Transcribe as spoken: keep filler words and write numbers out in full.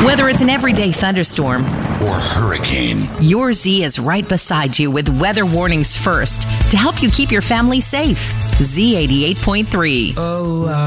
Whether it's an everyday thunderstorm or hurricane, your Z is right beside you with weather warnings first to help you keep your family safe. Z eighty-eight point three. Oh, uh